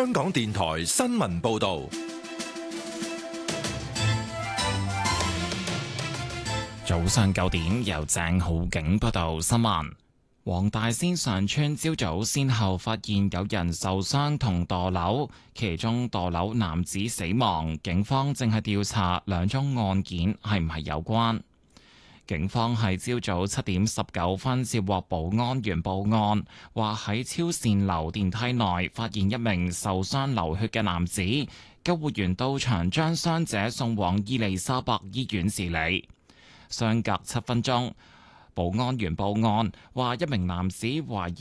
香港電台新聞報道。 早上9點，由鄭浩景報道新聞。黃大仙上村朝早先後發現有人受傷同墮樓，其中墮樓男子死亡。警方正係調查兩宗案件係唔係有關。警方喺朝早7點19分接獲保安員報案，話喺超善樓電梯內發現一名受傷流血嘅男子，救護員到場將傷者送往伊利沙伯醫院治理。相隔7分鐘，保安員報案話一名男子懷